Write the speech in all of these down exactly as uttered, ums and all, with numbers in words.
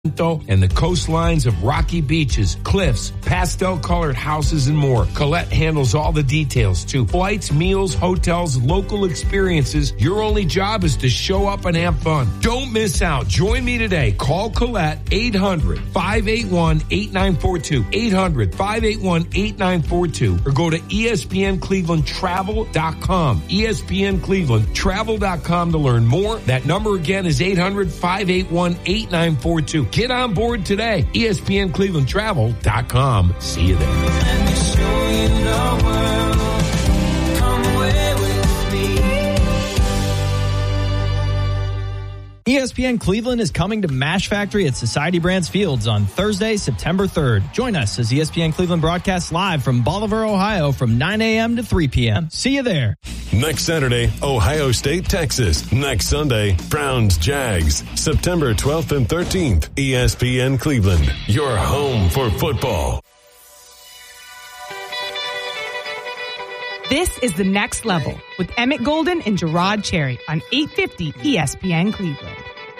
and the coastlines of rocky beaches, cliffs, pastel-colored houses, and more. Colette handles all the details, too. Flights, meals, hotels, local experiences. Your only job is to show up and have fun. Don't miss out. Join me today. Call Colette, eight hundred, five eight one, eight nine four two, eight hundred, five eight one, eight nine four two, or go to E S P N Cleveland Travel dot com. E S P N Cleveland Travel dot com to learn more. That number again is eight hundred, five eight one, eight nine four two. Get on board today. E S P N Cleveland Travel dot com. See you there. Let me show you the world. Come away with me. E S P N Cleveland is coming to MASH Factory at Society Brands Fields on Thursday, September third. Join us as E S P N Cleveland broadcasts live from Bolivar, Ohio from nine a.m. to three p.m. See you there. Next Saturday, Ohio State, Texas. Next Sunday, Browns, Jags. September twelfth and thirteenth, E S P N Cleveland, your home for football. This is The Next Level with Emmett Golden and Gerard Cherry on eight fifty E S P N Cleveland.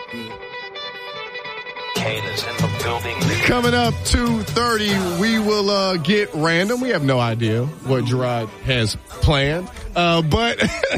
Kane is in the building. Coming up two thirty, we will uh, get random. We have no idea what Gerard has planned, uh, but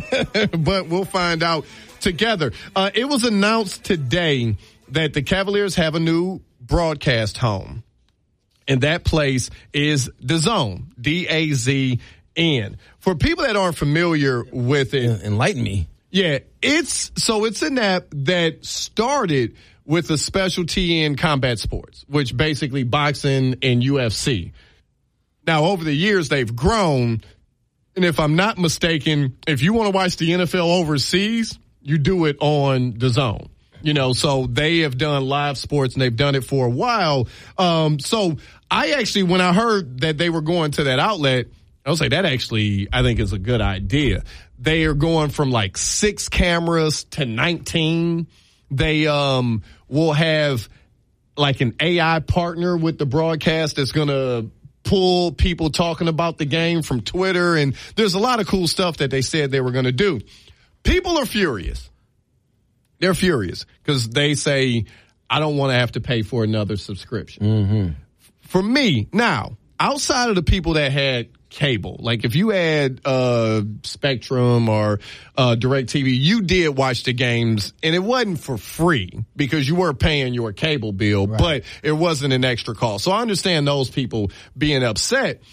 but we'll find out together. Uh, it was announced today that the Cavaliers have a new broadcast home, and that place is D A Z N, D A Z N. For people that aren't familiar with it, enlighten me. Yeah, it's so it's an app that started with a specialty in combat sports, which basically boxing and U F C. Now, over the years, they've grown. And if I'm not mistaken, if you want to watch the N F L overseas, you do it on D A Z N. You know, so they have done live sports and they've done it for a while. Um, so I actually, when I heard that they were going to that outlet, I was like, that actually, I think is a good idea. They are going from like six cameras to nineteen. They um will have like an A I partner with the broadcast that's going to pull people talking about the game from Twitter. And there's a lot of cool stuff that they said they were going to do. People are furious. They're furious because they say, I don't want to have to pay for another subscription. Mm-hmm. For me, now, outside of the people that had cable, like if you had uh Spectrum or uh DirecTV, you did watch the games and it wasn't for free because you were paying your cable bill, right, but it wasn't an extra cost. So I understand those people being upset.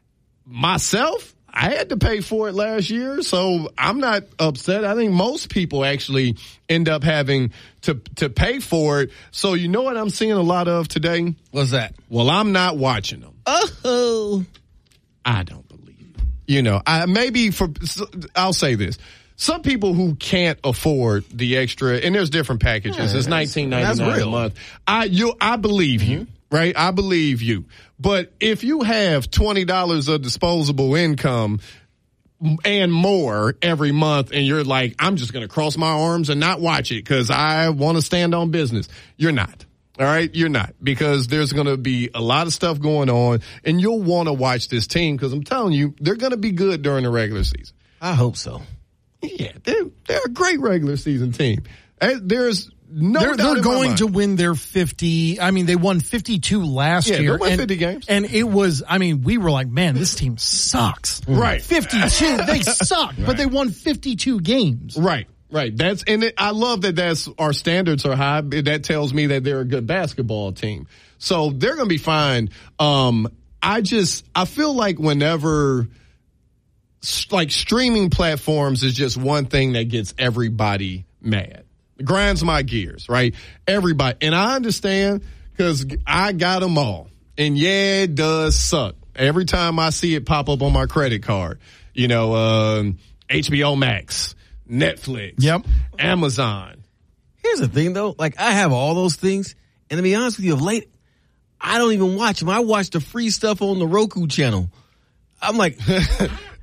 Myself, I had to pay for it last year, so I'm not upset. I think most people actually end up having to to pay for it. So you know what I'm seeing a lot of today? What's that? Well, I'm not watching them. Oh, I don't believe it. You know, I maybe for I'll say this. Some people who can't afford the extra, and there's different packages. Yeah, it's nineteen ninety-nine a month. I you I believe mm-hmm. you, right? I believe you. But if you have twenty dollars of disposable income and more every month, and you're like, I'm just going to cross my arms and not watch it because I want to stand on business, you're not. All right, you're not, because there's going to be a lot of stuff going on, and you'll want to watch this team because I'm telling you, they're going to be good during the regular season. I hope so. Yeah, they're, they're a great regular season team. There's no they're, doubt they're in going my to mind. win their fifty. I mean, they won fifty-two last yeah, year. They won and, fifty games. And it was, I mean, we were like, man, this team sucks. Right. fifty-two. They suck, right, but they won fifty-two games. Right. Right. That's, and it, I love that that's, our standards are high. That tells me that they're a good basketball team. So they're going to be fine. Um, I just, I feel like whenever, like, streaming platforms is just one thing that gets everybody mad. It grinds my gears, right? Everybody. And I understand because I got them all. And yeah, it does suck. Every time I see it pop up on my credit card, you know, um, H B O Max, Netflix, yep, Amazon. Here's the thing, though. Like, I have all those things, and to be honest with you, of late, I don't even watch them. I watch the free stuff on the Roku channel. I'm like, yeah,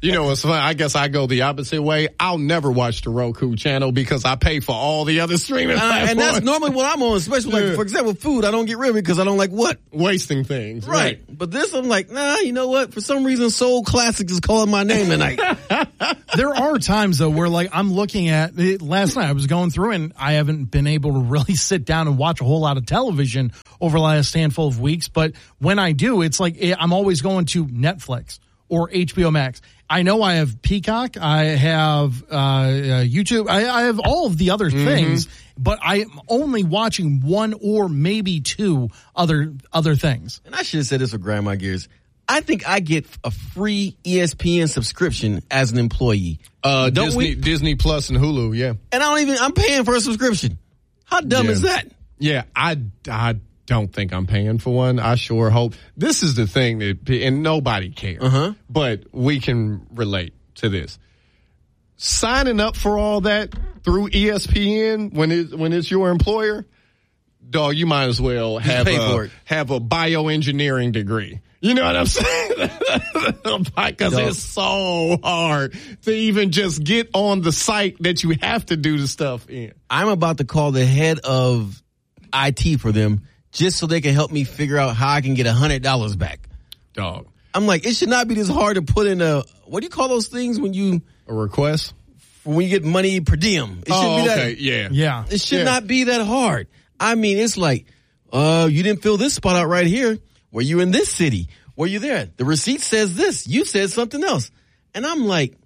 You know, it's fun. I guess I go the opposite way. I'll never watch the Roku channel because I pay for all the other streaming platforms. Uh, and that's normally what I'm on, especially like, Yeah. for example, food. I don't get rid of it because I don't like what? Wasting things. Right. But this, I'm like, nah, you know what? For some reason, Soul Classics is calling my name tonight. There are times though where like I'm looking at it, last night I was going through and I haven't been able to really sit down and watch a whole lot of television over the last handful of weeks. But when I do, it's like I'm always going to Netflix or H B O Max. I know I have Peacock, I have uh, uh YouTube, I, I have all of the other Mm-hmm. things, but I'm only watching one or maybe two other other things. And I should have said this with Grandma Gears. I think I get a free E S P N subscription as an employee. Uh, Don't Disney, we? Disney Plus and Hulu, yeah. And I don't even, I'm paying for a subscription. How dumb Yeah. is that? Yeah, I, I don't think I'm paying for one. I sure hope. This is the thing that, and nobody cares, Uh-huh. but we can relate to this. Signing up for all that through E S P N when it when it's your employer, dog, you might as well have pay for a it. have a bioengineering degree. You know what I'm saying? Because Dog. it's so hard to even just get on the site that you have to do the stuff in. I'm about to call the head of I T for them just so they can help me figure out how I can get one hundred dollars back. Dog, I'm like, it should not be this hard to put in a, what do you call those things when you, a request? when you get money per diem? It Oh, shouldn't be okay, that. yeah. Yeah. It should Yeah. not be that hard. I mean, it's like, uh, you didn't fill this spot out right here. Were you in this city? Were you there? The receipt says this. You said something else. And I'm like,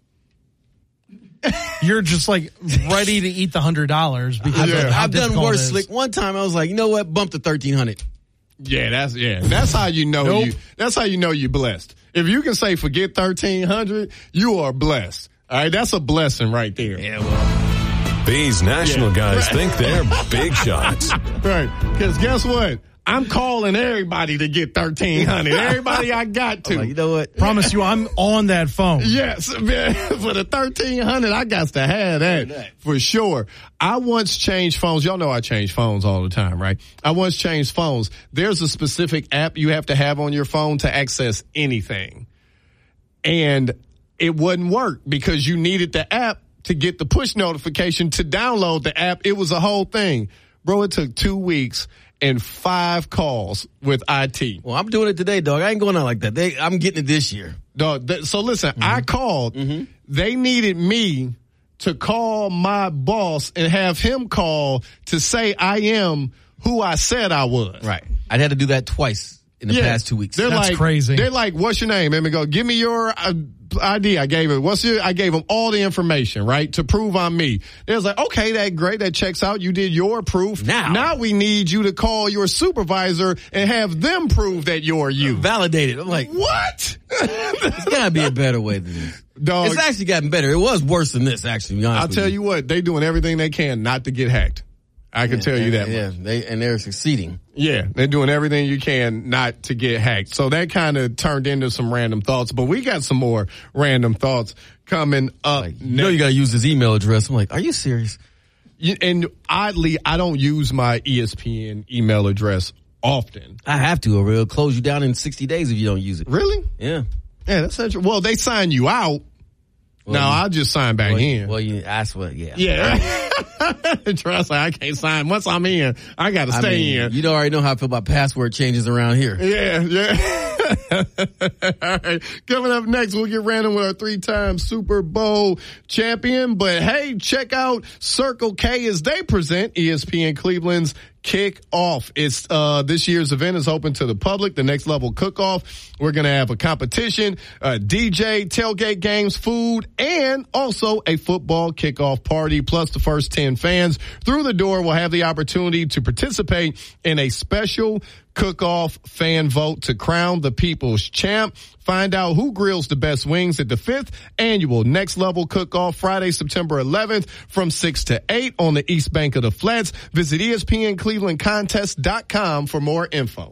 You're just like ready to eat the hundred dollars because Yeah. of how I've done difficult it worse. is. Slick. One time I was like, you know what? Bump to thirteen hundred. Yeah, that's yeah. That's how you know Nope. you. That's how you know you're blessed. If you can say forget thirteen hundred, you are blessed. All right, that's a blessing right there. Yeah, well. These national Yeah. guys think they're big shots. Right, because guess what? I'm calling everybody to get thirteen hundred. Everybody I got to. I'm like, you know what? Promise you, I'm on that phone. Yes, man, for the thirteen hundred, I got to have that for sure. I once changed phones. Y'all know I change phones all the time, right? I once changed phones. There's a specific app you have to have on your phone to access anything. And it wouldn't work because you needed the app to get the push notification to download the app. It was a whole thing. Bro, it took two weeks and five calls with I T. Well, I'm doing it today, dog. I ain't going out like that. They, I'm getting it this year. Dog, th- so listen, Mm-hmm. I called. They needed me to call my boss and have him call to say I am who I said I was. Right. I'd had to do that twice in the Yeah. past two weeks. They're That's like, crazy. They're like, what's your name? And we go, give me your uh, I D. I gave it. What's your, I gave them all the information, right? To prove I'm me. They was like, okay, that great. That checks out. You did your proof. Now. Now we need you to call your supervisor and have them prove that you're you. Validated. I'm like, What? there's gotta be a better way than this. Dog. It's actually gotten better. It was worse than this, actually, to be honest I'll with tell you what, they doing everything they can not to get hacked. I can tell you that much. Yeah, they, and they're succeeding. Yeah, they're doing everything you can not to get hacked. So that kind of turned into some random thoughts, but we got some more random thoughts coming up. Like, you know you gotta use his email address. I'm like, are you serious? You- and oddly, I don't use my E S P N email address often. I have to, or it'll close you down in sixty days if you don't use it. Really? Yeah. Yeah, that's interesting. Well, they sign you out. Well, now you- I'll just sign back Well, in. well, you ask what, yeah. yeah. Trust me, I can't sign. Once I'm in, I got to I stay mean, in. you don't already know how I feel about password changes around here. Yeah, yeah. All right. Coming up next, we'll get random with our three-time Super Bowl champion. But hey, check out Circle K as they present E S P N Cleveland's Kick Off. It's uh this year's event is open to the public. The Next Level Cook-Off. We're gonna have a competition, a D J, tailgate games, food, and also a football kickoff party. Plus, the first ten fans through the door will have the opportunity to participate in a special cook-off fan vote to crown the people's champ. Find out who grills the best wings at the fifth annual Next Level Cook-Off Friday, September eleventh from six to eight on the East Bank of the Flats. Visit E S P N Cleveland Contest dot com for more info.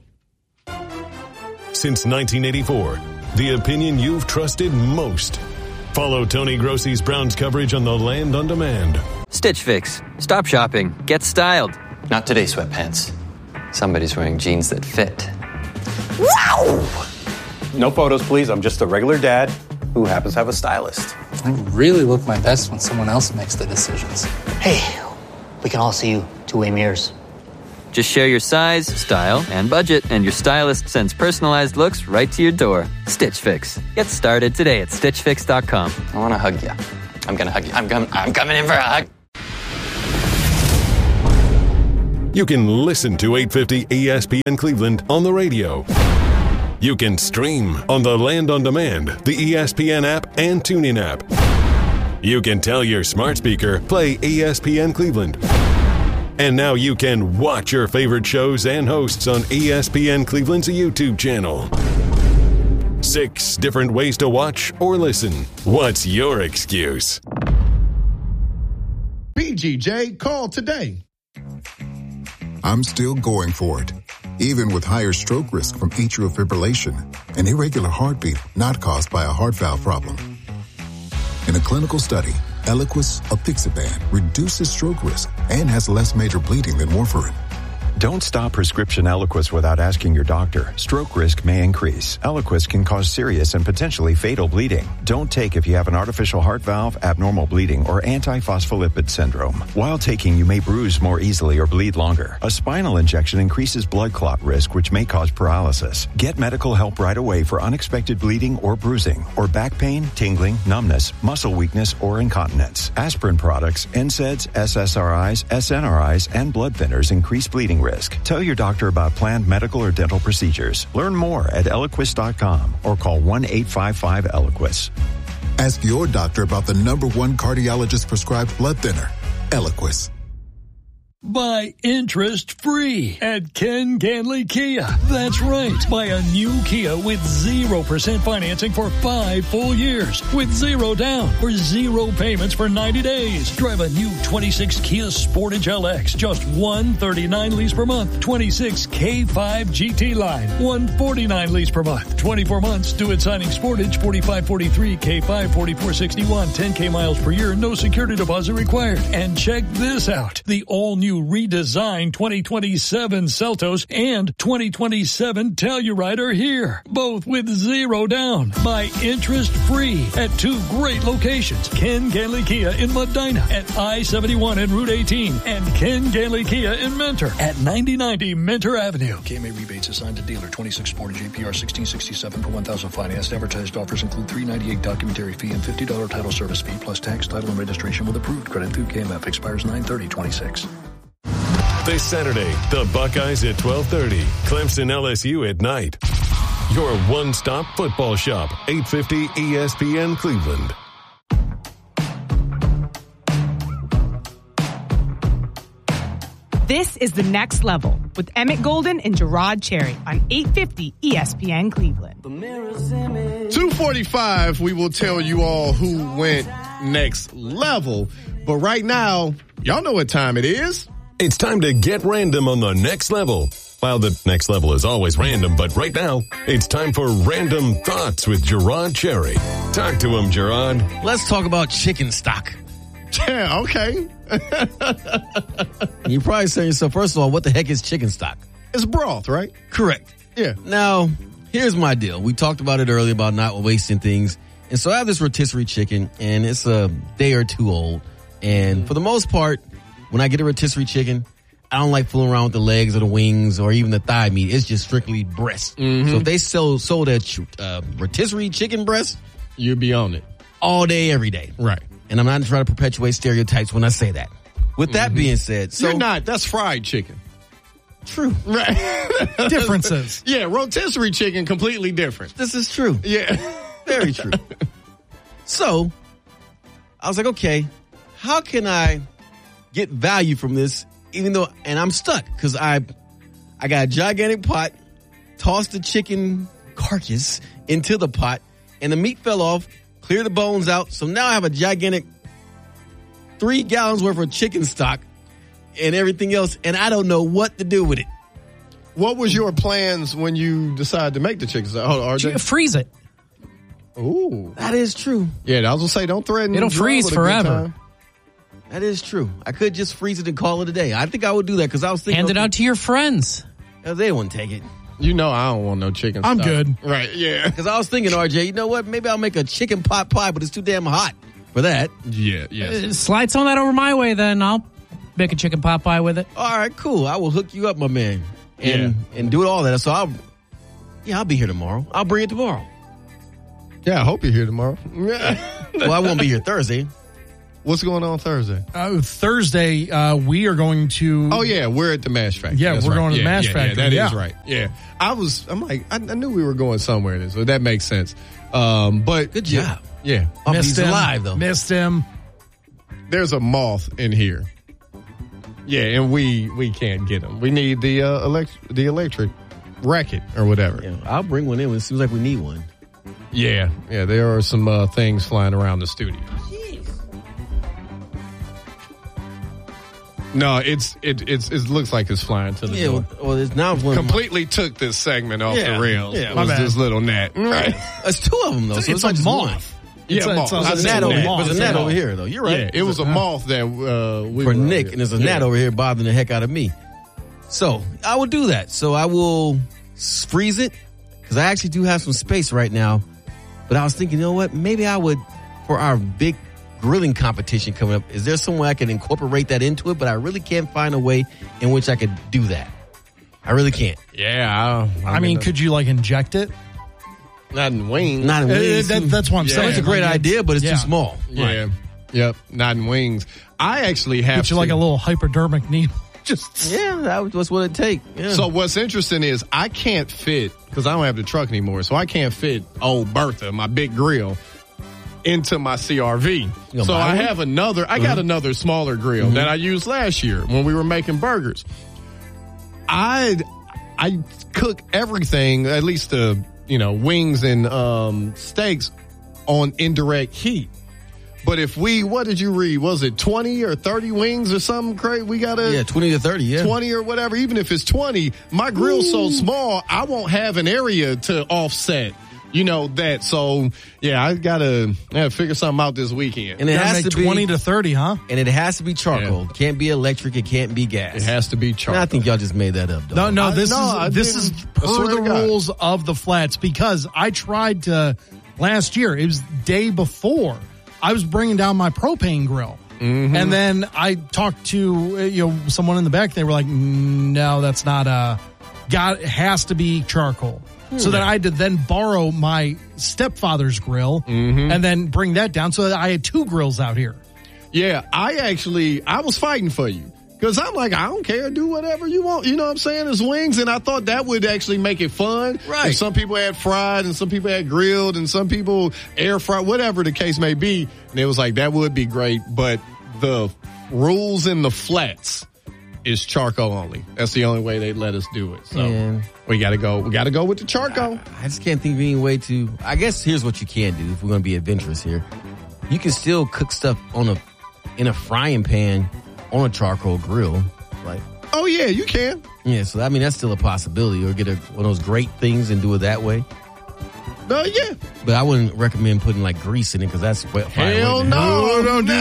Since nineteen eighty-four, the opinion you've trusted most. Follow Tony Grossi's Browns coverage on the Land on Demand. Stitch Fix. Stop shopping. Get styled. Not today, sweatpants. Somebody's wearing jeans that fit. Wow! No photos, please. I'm just a regular dad who happens to have a stylist. I really look my best when someone else makes the decisions. Hey, we can all see you two-way mirrors. Just share your size, style, and budget, and your stylist sends personalized looks right to your door. Stitch Fix. Get started today at stitch fix dot com. I want to hug you. I'm going to hug you. I'm, com- I'm coming in for a hug. You can listen to eight fifty E S P N Cleveland on the radio. You can stream on the Land on Demand, the E S P N app, and TuneIn app. You can tell your smart speaker, play E S P N Cleveland. And now you can watch your favorite shows and hosts on E S P N Cleveland's YouTube channel. Six different ways to watch or listen. What's your excuse? B G J, call today. I'm still going for it, even with higher stroke risk from atrial fibrillation, an irregular heartbeat not caused by a heart valve problem. In a clinical study, Eliquis apixaban reduces stroke risk and has less major bleeding than warfarin. Don't stop prescription Eliquis without asking your doctor. Stroke risk may increase. Eliquis can cause serious and potentially fatal bleeding. Don't take if you have an artificial heart valve, abnormal bleeding, or antiphospholipid syndrome. While taking, you may bruise more easily or bleed longer. A spinal injection increases blood clot risk, which may cause paralysis. Get medical help right away for unexpected bleeding or bruising, or back pain, tingling, numbness, muscle weakness, or incontinence. Aspirin products, N SAIDs, S S R Is, S N R Is, and blood thinners increase bleeding risk. Tell your doctor about planned medical or dental procedures. Learn more at Eliquis dot com or call one eight five five Eliquis. Ask your doctor about the number one cardiologist prescribed blood thinner, Eliquis. Buy interest-free at Ken Ganley Kia. That's right. Buy a new Kia with zero percent financing for five full years. With zero down or zero payments for ninety days. Drive a new twenty-six Kia Sportage L X. Just one hundred thirty-nine dollars lease per month. twenty-six K five G T line. one hundred forty-nine dollars lease per month. twenty-four months. Due at signing Sportage. forty-five forty-three K five forty-four sixty-one. ten K miles per year. No security deposit required. And check this out. The all-new redesigned twenty twenty-seven Seltos and twenty twenty-seven Telluride are here, both with zero down. Buy interest-free at two great locations. Ken Ganley Kia in Medina at I seventy-one and Route eighteen, and Ken Ganley Kia in Mentor at ninety ninety Mentor Avenue. K M A rebates assigned to dealer. twenty-six Sportage A P R sixteen sixty-seven per one thousand financed. Advertised offers include three ninety-eight documentary fee and fifty dollars title service fee plus tax, title, and registration with approved credit through K M F. Expires nine thirty twenty-six. This Saturday, the Buckeyes at twelve thirty, Clemson L S U at night. Your one-stop football shop, eight fifty E S P N Cleveland. This is The Next Level with Emmett Golden and Gerard Cherry on eight fifty E S P N Cleveland. two forty-five, we will tell you all who went next level. But right now, y'all know what time it is. It's time to get random on the next level. Well, the next level is always random, but right now, it's time for Random Thoughts with Gerard Cherry. Talk to him, Gerard. Let's talk about chicken stock. Yeah, okay. You're probably saying to yourself, first of all, what the heck is chicken stock? It's broth, right? Correct. Yeah. Now, here's my deal. We talked about it earlier about not wasting things. And so I have this rotisserie chicken, and it's a day or two old. And for the most part, when I get a rotisserie chicken, I don't like fooling around with the legs or the wings or even the thigh meat. It's just strictly breast. Mm-hmm. So if they sell, sold that uh, rotisserie chicken breast, you'd be on it. All day, every day. Right. And I'm not trying to perpetuate stereotypes when I say that. With that mm-hmm. being said, so you're not. That's fried chicken. True. Right. Differences. Yeah, rotisserie chicken, completely different. This is true. Yeah. Very true. So, I was like, okay, how can I get value from this, even though, and I'm stuck, because I, I got a gigantic pot, tossed the chicken carcass into the pot, and the meat fell off, cleared the bones out, so now I have a gigantic three gallons worth of chicken stock and everything else, and I don't know what to do with it. What was your plans when you decided to make the chicken stock? Oh, R J? Freeze it. Ooh. That is true. Yeah, I was going to say, don't threaten. It'll freeze forever. That is true. I could just freeze it and call it a day. I think I would do that because I was thinking. Hand it okay, out to your friends. They wouldn't take it. You know I don't want no chicken I'm stock. good. Right, yeah. Because I was thinking, R J, you know what? Maybe I'll make a chicken pot pie, but it's too damn hot for that. Yeah, yes. Uh, slide some of that over my way, then I'll make a chicken pot pie with it. All right, cool. I will hook you up, my man, and yeah. and do all that. So I'll, yeah, I'll be here tomorrow. I'll bring it tomorrow. Yeah, I hope you're here tomorrow. Well, I won't be here Thursday. What's going on Thursday? Uh, Thursday, uh, we are going to. Oh yeah, we're at the Mash Factory. Yeah, That's we're right. going to yeah, the Mash yeah, Factory. Yeah, that yeah. is right. Yeah, I was. I'm like, I, I knew we were going somewhere. So that makes sense. Um, but good job. Yeah, yeah. Missed he's him. alive though. Missed him. There's a moth in here. Yeah, and we we can't get him. We need the uh, elect the electric racket or whatever. Yeah, I'll bring one in. It seems like we need one. Yeah, yeah. There are some uh, things flying around the studio. No, it's it it's it looks like it's flying to the yeah, door. Well, well it's now one completely my... took this segment off yeah, the rails. Yeah, it was this little gnat. Right. It's two of them though. It's, so it's, it's a like moth. Yeah, it's a, moth. It's a, a gnat over here. There's a gnat over here though. You're right. Yeah, it was a moth that uh, we for were Nick, and there's a gnat yeah. over here bothering the heck out of me. So I will do that. So I will freeze it because I actually do have some space right now. But I was thinking, you know what? Maybe I would for our big grilling competition coming up. Is there some way I can incorporate that into it? But I really can't find a way in which I could do that. I really can't. Yeah. I, I, I mean, could you like inject it? Not in wings. Not in wings. Uh, that, that's what I'm yeah. saying. It's a great like, idea, but it's yeah. too small. Yeah. Right. Yep. Not in wings. I actually have Get you to, like a little hypodermic needle. Just yeah, that was what it take. Yeah. So what's interesting is I can't fit because I don't have the truck anymore. So I can't fit old Bertha, my big grill, into my C R V. So I one? have another. I mm-hmm. got another smaller grill mm-hmm. that I used last year when we were making burgers. I I cook everything, at least the you know wings and um, steaks, on indirect heat. But if we, what did you read? Was it twenty or thirty wings or something crazy? We got to. Yeah, twenty to thirty, yeah. twenty or whatever. Even if it's twenty, my grill's Ooh. so small, I won't have an area to offset, you know, that. So, yeah, I got to figure something out this weekend. And it has to be twenty to thirty, huh? And it has to be charcoal. Yeah. Can't be electric. It can't be gas. It has to be charcoal. And I think y'all just made that up, dog. No, no, this I, no, is this is per the rules of the flats because I tried to last year. It was day before. I was bringing down my propane grill. Mm-hmm. And then I talked to you know someone in the back. They were like, no, that's not a, got, it has to be charcoal. Hmm. So then I had to then borrow my stepfather's grill mm-hmm. and then bring that down. So that I had two grills out here. Yeah, I actually, I was fighting for you. Because I'm like, I don't care. Do whatever you want. You know what I'm saying? It's wings. And I thought that would actually make it fun. Right. And some people had fried and some people had grilled and some people air fried, whatever the case may be. And it was like, that would be great. But the rules in the flats is charcoal only. That's the only way they let us do it. So Man. we got to go. We got to go with the charcoal. I, I just can't think of any way to, I guess here's what you can do if we're going to be adventurous here. You can still cook stuff on a, in a frying pan on a charcoal grill, like oh yeah, you can. Yeah, so I mean that's still a possibility. Or get a, one of those grate things and do it that way. No, uh, yeah, but I wouldn't recommend putting like grease in it because that's what. Hell no, don't do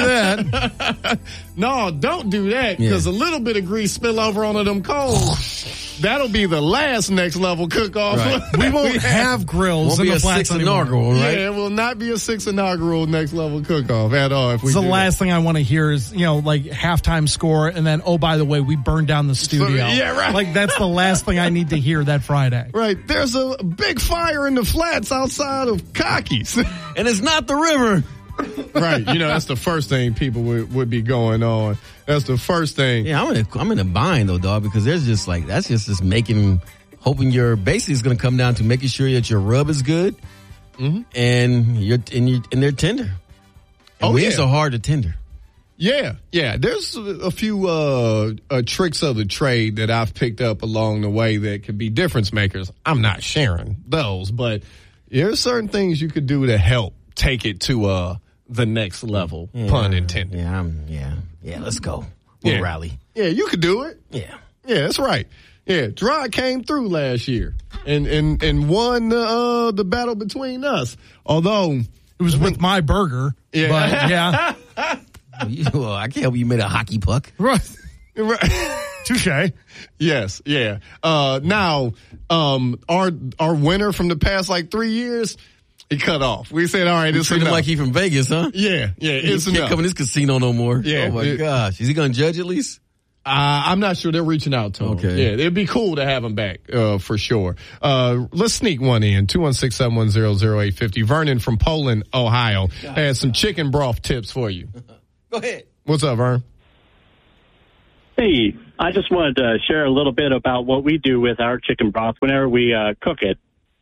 that. No, don't do that because yeah. a little bit of grease spill over onto them coals. That'll be the last next level cook off. Right. We won't have grills won't in be the a flats six anymore. Inaugural, right? Yeah, it will not be a six inaugural next level cook off at all. If we the do last that. thing I want to hear is you know like halftime score and then oh by the way we burned down the studio. So, yeah, right. Like that's the last thing I need to hear that Friday. Right. There's a big fire in the flats outside of Cocky's, and it's not the river. Right. You know that's the first thing people would, would be going on. That's the first thing. Yeah, I'm in a, I'm in a bind though, dog, because there's just like that's just just making hoping your basically is going to come down to making sure that your rub is good, mm-hmm. and you're and you and they're tender. And oh wings yeah, are hard to tender. Yeah, yeah. There's a few uh, uh, tricks of the trade that I've picked up along the way that could be difference makers. I'm not sharing those, but there's certain things you could do to help take it to uh, the next level. Yeah, pun intended. Yeah, I'm, yeah, yeah. Let's go. We'll yeah. rally. Yeah, you could do it. Yeah, yeah. That's right. Yeah, Dry came through last year and and and won uh, the battle between us. Although it was with my burger. Yeah, but yeah. well, I can't help you made a hockey puck. Right. Right. Touche. Yes, yeah. Uh, now, um, our our winner from the past like three years, he cut off. We said, all right, it's treat him enough. like he from Vegas, huh? Yeah, yeah, it's he can't enough. come in this casino no more. Yeah. Oh my It- gosh, is he going to judge at least? Uh, I'm not sure. They're reaching out to him. Okay. Yeah, it'd be cool to have him back, uh, for sure. Uh, let's sneak one in. two one six, seven one zero, zero eight five zero. Vernon from Poland, Ohio, has some chicken broth tips for you. Go ahead. What's up, Vern? Hey, I just wanted to share a little bit about what we do with our chicken broth whenever we uh, cook it.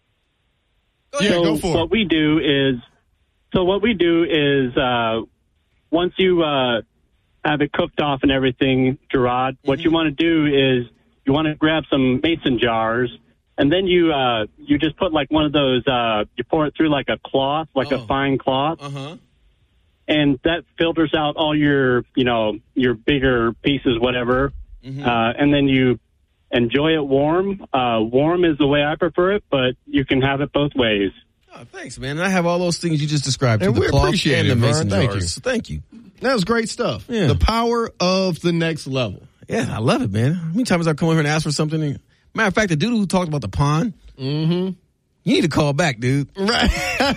Yeah, so go for what it. we do is, so what we do is, uh, once you uh, have it cooked off and everything, Gerard, what you want to do is you want to grab some mason jars, and then you uh, you just put like one of those, uh, you pour it through like a cloth, like Oh. a fine cloth. Uh-huh. And that filters out all your, you know, your bigger pieces, whatever. Mm-hmm. Uh, and then you enjoy it warm. Uh, warm is the way I prefer it, but you can have it both ways. Oh, thanks, man. I have all those things you just described. And too, we the cloth appreciate and it, the mason Vern. Thank jars. you. So thank you. That was great stuff. Yeah. The power of the next level. Yeah, I love it, man. How many times I come over here and ask for something? And, matter of fact, the dude who talked about the pond, Mm-hmm. you need to call back, dude. Right.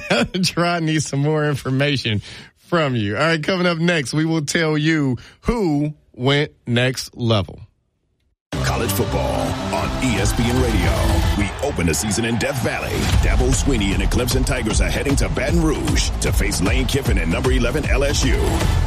Try need some more information from you. All right, coming up next, we will tell you who went next level. College football on E S P N Radio. We open the season in Death Valley. Dabo Swinney and the Clemson Tigers are heading to Baton Rouge to face Lane Kiffin and number eleven L S U.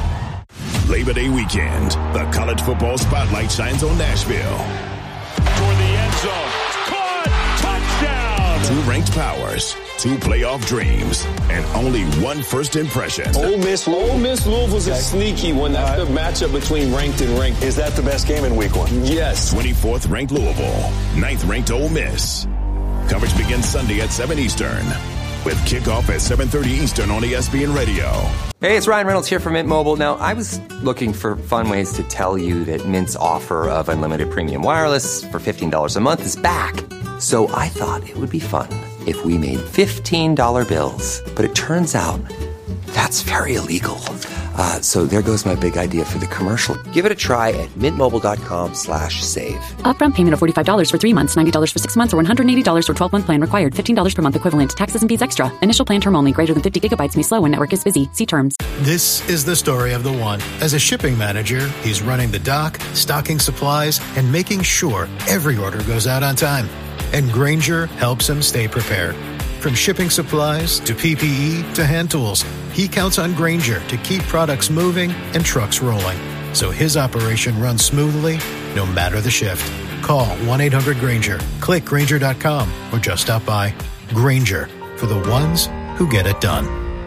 Labor Day weekend, the college football spotlight shines on Nashville. For the end zone. Caught. Touchdown. Two ranked powers, two playoff dreams, and only one first impression. Ole Miss, Ole Miss Louisville's a sneaky one. That's the matchup between ranked and ranked. Is that the best game in week one? Yes. twenty-fourth ranked Louisville, ninth ranked Ole Miss. Coverage begins Sunday at seven Eastern, with kickoff at seven thirty Eastern on E S P N Radio. Hey, it's Ryan Reynolds here from Mint Mobile. Now, I was looking for fun ways to tell you that Mint's offer of unlimited premium wireless for fifteen dollars a month is back. So I thought it would be fun if we made fifteen dollar bills. But it turns out that's very illegal. Uh, so there goes my big idea for the commercial. Give it a try at mintmobile.com slash save. Upfront payment of forty-five dollars for three months, ninety dollars for six months, or one hundred eighty dollars for twelve-month plan required. fifteen dollars per month equivalent. Taxes and fees extra. Initial plan term only. Greater than fifty gigabytes may slow when network is busy. See terms. This is the story of the one. As a shipping manager, he's running the dock, stocking supplies, and making sure every order goes out on time. And Grainger helps him stay prepared. From shipping supplies to P P E to hand tools, he counts on Grainger to keep products moving and trucks rolling. So his operation runs smoothly, no matter the shift. Call one eight hundred Grainger, click Grainger dot com, or just stop by. Grainger, for the ones who get it done.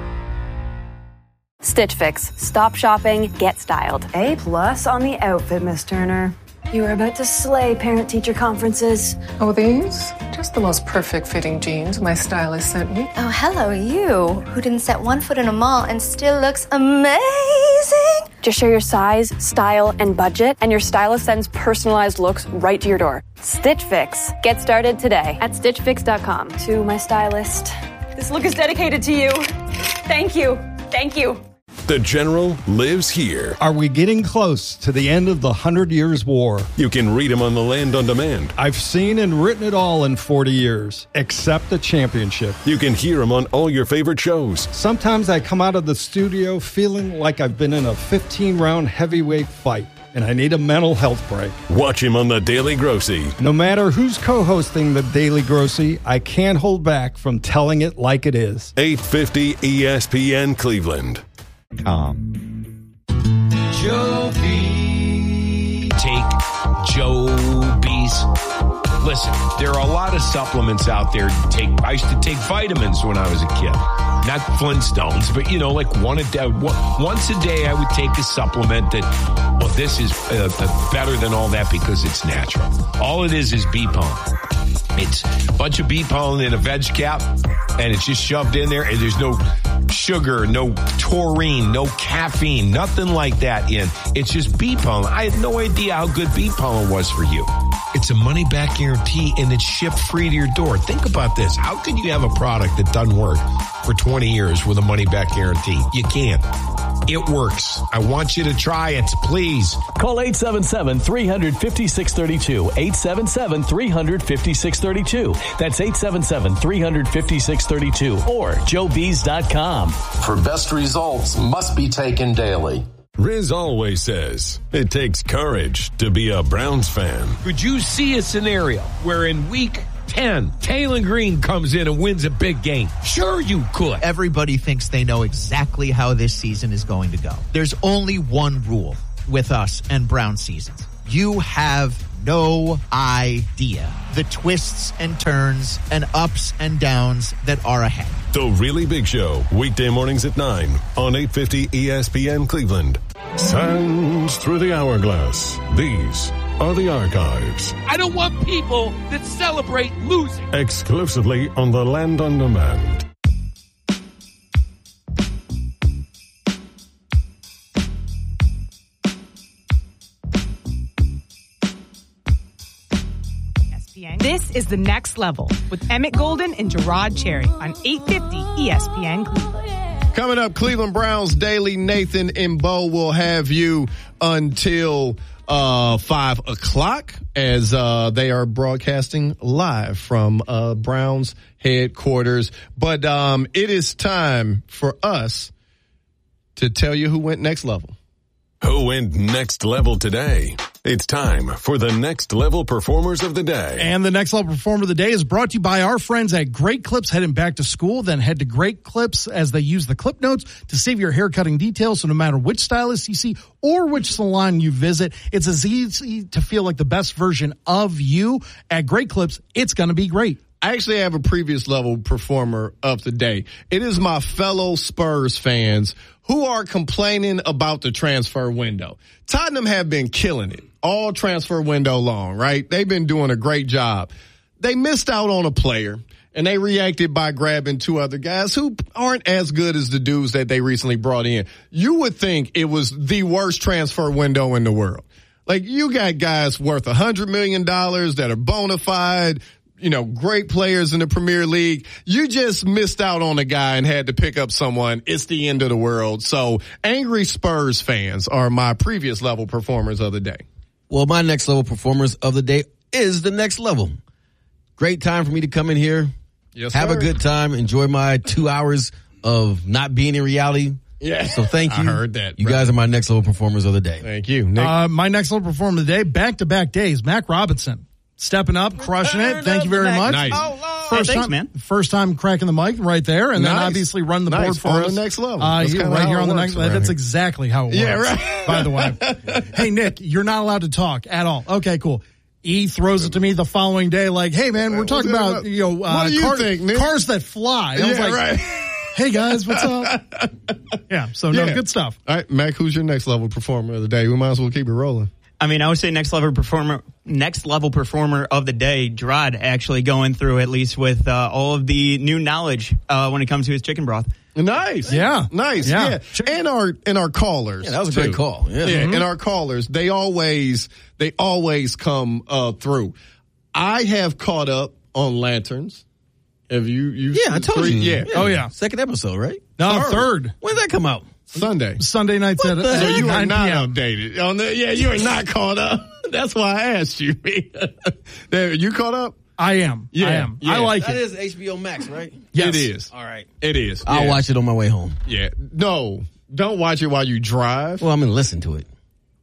Stitch Fix. Stop shopping, get styled. A plus on the outfit, Miss Turner. You are about to slay parent-teacher conferences. Oh, these? Just the most perfect fitting jeans my stylist sent me. Oh, hello, you, who didn't set one foot in a mall and still looks amazing. Just share your size, style, and budget, and your stylist sends personalized looks right to your door. Stitch Fix. Get started today at stitch fix dot com. To my stylist. This look is dedicated to you. Thank you. Thank you. The General lives here. Are we getting close to the end of the Hundred Years' War? You can read him on the Land on Demand. I've seen and written it all in forty years, except the championship. You can hear him on all your favorite shows. Sometimes I come out of the studio feeling like I've been in a fifteen-round heavyweight fight, and I need a mental health break. Watch him on The Daily Grossy. No matter who's co-hosting The Daily Grossy, I can't hold back from telling it like it is. eight fifty E S P N Cleveland. Com. Joe B. Take Joe B's. Listen, there are a lot of supplements out there to take. I used to take vitamins when I was a kid. Not Flintstones, but, you know, like one a day. Once a day, I would take a supplement that, well, this is uh, better than all that because it's natural. All it is is bee pollen. It's a bunch of bee pollen in a veg cap, and it's just shoved in there, and there's no sugar, no taurine, no caffeine, nothing like that in. It's just bee pollen. I had no idea how good bee pollen was for you. It's a money-back guarantee, and it's shipped free to your door. Think about this. How could you have a product that doesn't work for twenty years with a money-back guarantee? You can't. It works. I want you to try it, please. Call eight seven seven, three five six, three two. eight seven seven, three five six, three two. That's eight seven seven, three five six, three two or joe bees dot com. For best results must be taken daily. Riz always says it takes courage to be a Browns fan. Could you see a scenario where in week ten, Taylor Green comes in and wins a big game? Sure you could. Everybody thinks they know exactly how this season is going to go. There's only one rule with us and Brown seasons. You have no idea the twists and turns and ups and downs that are ahead. The Really Big Show, weekday mornings at nine on eight fifty E S P N Cleveland. Sands through the hourglass. These are the archives. I don't want people that celebrate losing. Exclusively on the Land on Demand. This is The Next Level with Emmett Golden and Gerard Cherry on eight fifty E S P N Cleveland. Coming up, Cleveland Browns Daily. Nathan and Bo will have you until uh, five o'clock as uh, they are broadcasting live from uh, Browns headquarters. But um, it is time for us to tell you who went next level. Who went next level today? It's time for the Next Level Performers of the Day. And the Next Level Performer of the Day is brought to you by our friends at Great Clips. Heading back to school, then head to Great Clips as they use the clip notes to save your haircutting details. So no matter which stylist you see or which salon you visit, it's as easy to feel like the best version of you. At Great Clips, it's going to be great. I actually have a previous level performer of the day. It is my fellow Spurs fans who are complaining about the transfer window. Tottenham have been killing it all transfer window long, right? They've been doing a great job. They missed out on a player, and they reacted by grabbing two other guys who aren't as good as the dudes that they recently brought in. You would think it was the worst transfer window in the world. Like, you got guys worth one hundred million dollars that are bona fide, you know, great players in the Premier League. You just missed out on a guy and had to pick up someone. It's the end of the world. So angry Spurs fans are my previous level performers of the day. Well, my next level performers of the day is the Next Level. Great time for me to come in here, yes, have sir. a good time, enjoy my two hours of not being in reality. Yeah. So thank you. I heard that. You brother. guys are my next level performers of the day. Thank you. Nick? Uh, my Next Level Performer of the Day, back-to-back days, Mac Robinson. Stepping up, crushing it. Thank you very much. Nice. First hey, thanks, time, man. First time cracking the mic right there, and then Nice. obviously run the Nice. board for On us. the next level. Uh, That's here, kinda right how here it on the works next. around That's here. exactly how it works. Yeah, right. By the way, hey Nick, you're not allowed to talk at all. Okay, cool. E throws it to me the following day, like, "Hey man, we're talking about you know uh, What do you car- think, Nick? cars that fly." I was Yeah, like, right. "Hey guys, what's up?" Yeah, so no, Yeah. good stuff. All right, Mac, who's your next level performer of the day? We might as well keep it rolling. I mean, I would say next level performer, next level performer of the day, Gerard, actually going through at least with uh, all of the new knowledge uh, when it comes to his chicken broth. Nice. Yeah. Nice. Yeah. Yeah. And our and our callers. Yeah, that was a too. great call. Yeah. Yeah. Mhm. And our callers, they always they always come uh, through. I have caught up on Lanterns. Have you you Yeah, I told three? you. Yeah. Oh yeah, Second episode, right? no Third. third When did that come out? Sunday. Sunday nights at, the at So you are nine not p.m. updated. On the, yeah, you are not caught up. That's why I asked you. There, you caught up? I am. Yeah, I am. yeah. I like That it. is H B O Max, right? Yes. It is. All right. It is. I'll Yeah. watch it on my way home. Yeah. No, don't watch it while you drive. Well, I'm going to listen to it.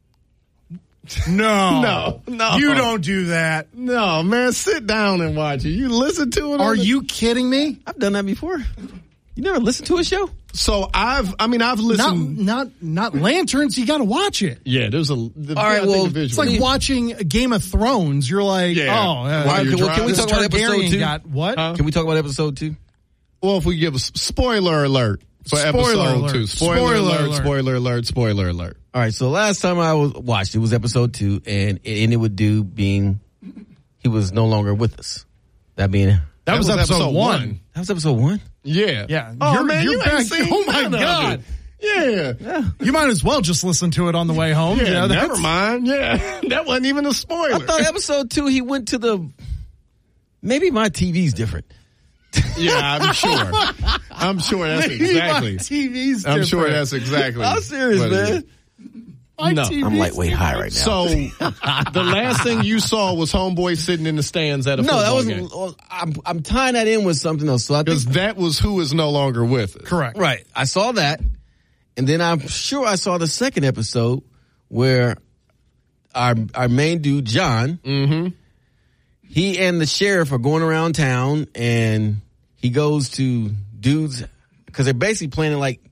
No, No, no. you don't do that. No, man, sit down and watch it. You listen to it. Are on the- you kidding me? I've done that before. You never listened to a show? So I've, I mean, I've Not, listened. not, not lanterns. You got to watch it. yeah, there's a. The, All right, I think well, the It's visual. like watching Game of Thrones. You're like, Yeah. oh, uh, While Well, you're can, well, can we driving. talk about episode Targaryen two? got what? Huh? Can we talk about episode two? Well, if we give a s- spoiler alert for Spoiler episode alert. two, spoiler, Spoiler alert, alert. spoiler alert, spoiler alert. All right, so last time I was watched, it was episode two, and it ended with Dude being, he was no longer with us. That being, That, was, episode, one. that was episode one? Yeah, Yeah. Oh You're- man, you're you back- ain't seen oh, my none of God. it. Yeah, You might as well just listen to it on the way home. yeah. You know, never that's- mind. Yeah, that wasn't even a spoiler. I thought episode two, he went to the, maybe my T V's different. Yeah, I'm sure. I'm sure that's exactly. T V's I'm different. sure that's exactly. I'm serious, what it man. is. My No. T V's I'm lightweight high right now. So the last thing you saw was homeboy sitting in the stands at a no, football that wasn't. game. well, I'm I'm tying that in with something else. So I Because think that was who is no longer with us. Correct. right. I saw that, and then I'm sure I saw the second episode where our our main dude John, mm-hmm. he and the sheriff are going around town, and he goes to dudes because they're basically planning like.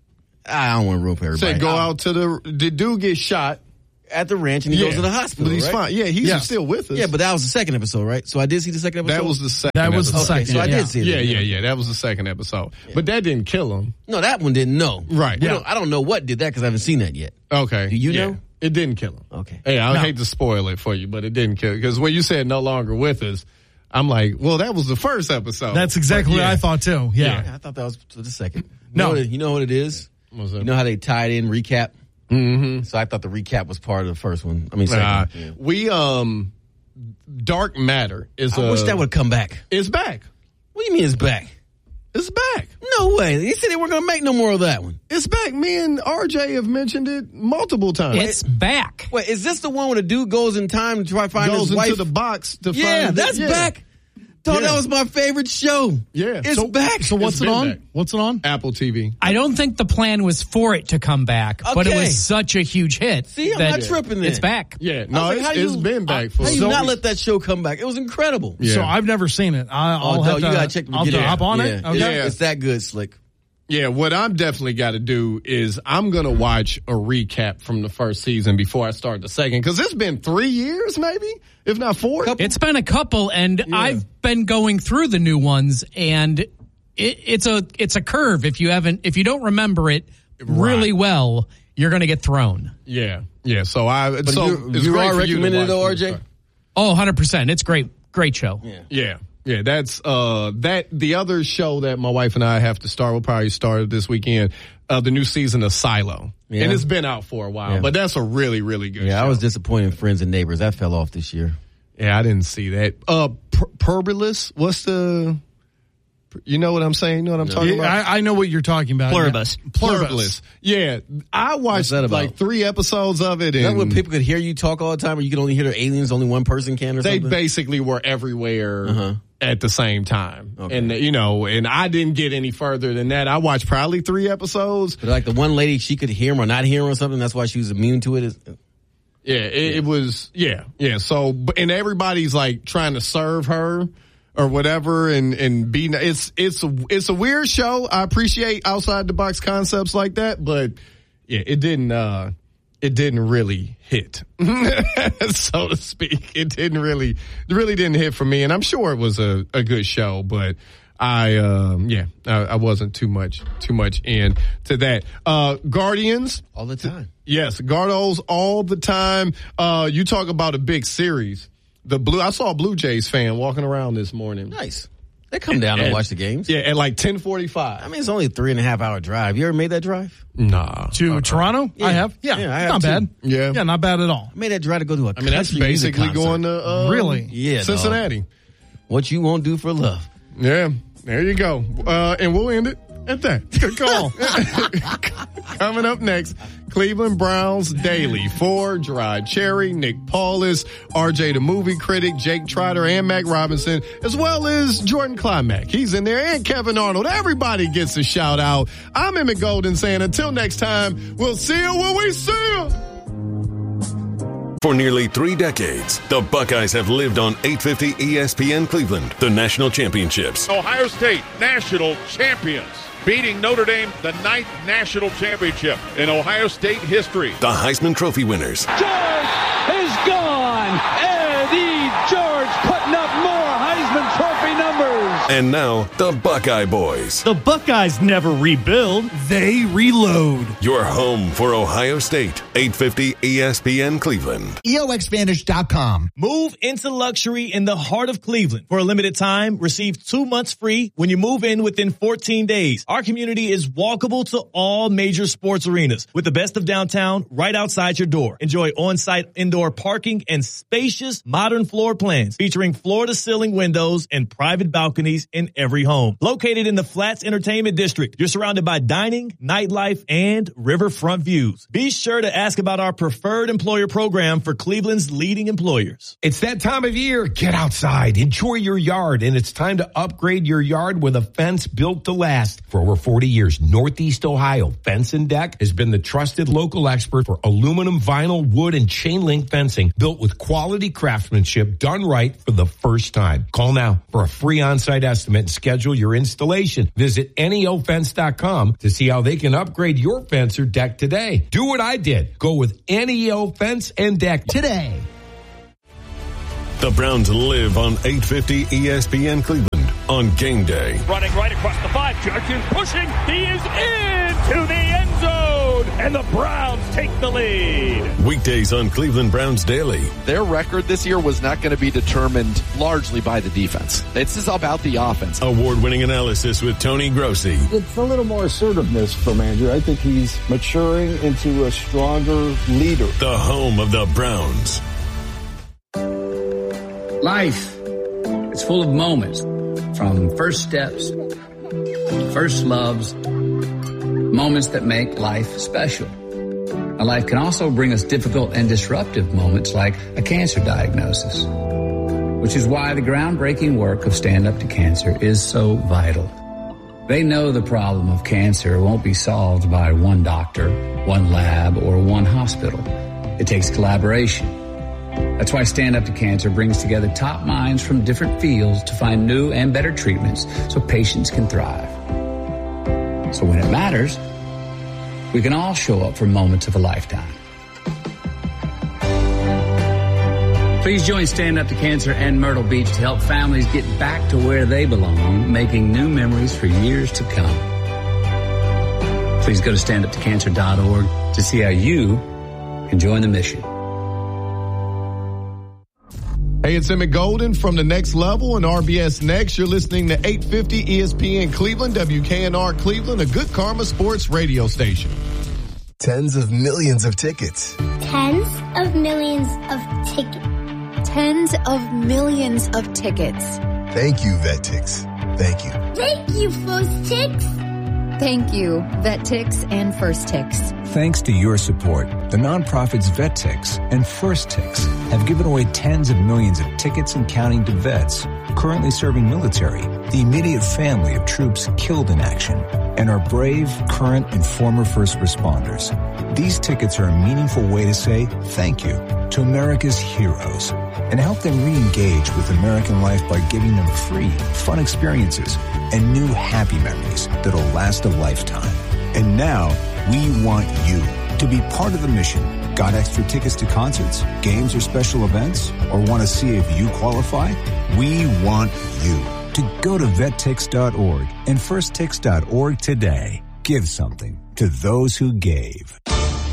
I don't want to rope everybody. Said go out to the the dude gets shot at the ranch and he Yeah. goes to the hospital. But he's right? fine. Yeah, he's Yeah. still with us. Yeah, but that was the second episode, right? So I did see the second episode. That was the second. That was the episode. Okay, second. so I yeah. did see Yeah, that. yeah, yeah. That was the second episode. But that didn't kill him. No, that one didn't know. Right. We Yeah. don't, I don't know what did that because I haven't seen that yet. Okay. Do you Yeah. know? It didn't kill him. Okay. Hey, I No. hate to spoil it for you, but it didn't kill. Because when you said no longer with us, I'm like, well, that was the first episode. That's exactly But what yeah. I thought too. Yeah. I thought that was for the second. You No. know what it, you know what it is? What's that? You know how they tied in recap? Mm-hmm. So I thought the recap was part of the first one. I mean, second. Uh, Yeah. we um, Dark Matter is. I uh, wish that would come back. It's back. What do you mean it's back? It's back. No way. They said they weren't going to make no more of that one. It's back. Me and R J have mentioned it multiple times. It's back. Wait, is this the one where the dude goes in time to try to find Goes his wife? into the box to yeah, find. that's yeah. back. Thought Yeah. that was my favorite show. Yeah, It's So- back. So what's It's it been on? back. What's it on? Apple T V. I don't think the plan was for it to come back, but it Okay. was such a huge hit. See, I'm that not tripping then. It's back. Yeah, I no, was like, it's, how it's you- been back for. How you so not let that show come back? It was incredible. Yeah. So I've never seen it. I, I'll oh, have no, to. you gotta check the I'll beginning. hop on yeah. it. Okay. Yeah. It's that good, Slick. Yeah, what I'm definitely got to do is I'm going to watch a recap from the first season before I start the second. Because it's been three years, maybe, if not four. It's been a couple, and I've been going through the new ones, and it, it's a it's a curve. If you haven't, if you don't remember it really well, you're going to get thrown. Yeah, yeah. So I. But so you, it's you great are for you to recommending it watch though, R from the J? start. Oh, one hundred percent. It's great. Great show. Yeah. Yeah. Yeah, that's uh that the other show that my wife and I have to start. We'll probably start this weekend. Uh, the new season of Silo, Yeah. and it's been out for a while, Yeah. but that's a really really good. Yeah, show. I was disappointed in Friends and Neighbors. That fell off this year. Yeah, I didn't see that. Uh, per- Perbilus. What's the? You know what I'm saying? You know what I'm talking Yeah, about? I, I know what you're talking about. Pluribus. Yeah. Pluribus. Yeah, I watched that about? like three episodes of it, Is that and when people could hear you talk all the time, or you could only hear the aliens, only one person can, or they something? basically were everywhere Uh-huh. at the same time. Okay. And, you know, and I didn't get any further than that. I watched probably three episodes. But like the one lady, she could hear him or not hear him or something. That's why she was immune to it. Is- Yeah, it, it was, yeah, yeah. So, but- and everybody's like trying to serve her or whatever and, and be, it's, it's, a, it's a weird show. I appreciate outside the box concepts like that, but yeah, it didn't, uh, it didn't really hit, so to speak. It didn't really, it really didn't hit for me. And I'm sure it was a, a good show, but I, um, yeah, I, I wasn't too much, too much in to that. Uh, Guardians. all the time. Yes, Gardos all the time. Uh, you talk about a big series. The blue, I saw a Blue Jays fan walking around this morning. Nice. They come down and, At- watch the games. Yeah, at like ten forty-five. I mean, it's only a three and a half hour drive. You ever made that drive? Nah. To Uh-uh. Toronto? Yeah. I have. Yeah. Yeah, I have not too. bad. Yeah. Yeah, not bad at all. I made that drive to go to a I mean, that's country music basically concert. going to uh, Really? Yeah, Cincinnati. What you won't do for love. Yeah, there you go. Uh, and we'll end it at that. Good call. Coming up next, Cleveland Browns Daily for Gerard Cherry, Nick Paulus, R J the Movie Critic, Jake Trotter, and Mac Robinson, as well as Jordan Climack. He's in there, and Kevin Arnold. Everybody gets a shout out. I'm Emmett Golden saying until next time, we'll see you when we see you. For nearly three decades, the Buckeyes have lived on eight fifty E S P N Cleveland, the national championships. Ohio State national champions, beating Notre Dame, the ninth national championship in Ohio State history. The Heisman Trophy winners. George is gone. Eddie George putting up more Heisman Trophy numbers. And now, the Buckeye Boys. The Buckeyes never rebuild, they reload. Your home for Ohio State, eight fifty E S P N Cleveland. E O X Vantage dot com. Move into luxury in the heart of Cleveland. For a limited time, receive two months free when you move in within fourteen days. Our community is walkable to all major sports arenas with the best of downtown right outside your door. Enjoy on-site indoor parking and spacious modern floor plans featuring floor-to-ceiling windows and private balconies amenities in every home. Located in the Flats Entertainment District, you're surrounded by dining, nightlife, and riverfront views. Be sure to ask about our preferred employer program for Cleveland's leading employers. It's that time of year. Get outside, enjoy your yard, and it's time to upgrade your yard with a fence built to last. For over forty years, Northeast Ohio Fence and Deck has been the trusted local expert for aluminum, vinyl, wood, and chain link fencing built with quality craftsmanship done right for the first time. Call now for a free on-site estimate and schedule your installation. Visit N E O fence dot com to see how they can upgrade your fence or deck today. Do what I did. Go with N E O Fence and Deck today. The Browns live on eight fifty E S P N Cleveland on game day. Running right across the five. Judkins pushing. He is into the end zone. And the Browns take the lead. Weekdays on Cleveland Browns Daily. Their record this year was not going to be determined largely by the defense. This is about the offense. Award-winning analysis with Tony Grossi. It's a little more assertiveness from Andrew. I think he's maturing into a stronger leader. The home of the Browns. Life is full of moments, from first steps, first loves, moments that make life special. Now, life can also bring us difficult and disruptive moments like a cancer diagnosis, which is why the groundbreaking work of Stand Up to Cancer is so vital. They know the problem of cancer won't be solved by one doctor, one lab, or one hospital. It takes collaboration. That's why Stand Up to Cancer brings together top minds from different fields to find new and better treatments so patients can thrive. So when it matters, we can all show up for moments of a lifetime. Please join Stand Up to Cancer and Myrtle Beach to help families get back to where they belong, making new memories for years to come. Please go to stand up to cancer dot org to see how you can join the mission. Hey, it's Emmett Golden from The Next Level and R B S Next. You're listening to eight fifty E S P N Cleveland, W K N R Cleveland, a Good Karma Sports radio station. Tens of millions of tickets. Tens of millions of tickets. Tens of millions of tickets. Thank you, VetTix. Thank you. Thank you, First Tix. Thank you, VetTix and First Tix. Thanks to your support, the nonprofits VetTix and First Tix have given away tens of millions of tickets and counting to vets currently serving military, the immediate family of troops killed in action, and our brave, current, and former first responders. These tickets are a meaningful way to say thank you to America's heroes and help them re-engage with American life by giving them free, fun experiences and new happy memories that'll last a lifetime. And now, we want you to be part of the mission. Got extra tickets to concerts, games, or special events? Or want to see if you qualify? We want you to go to vet tix dot org and first tix dot org today. Give something to those who gave.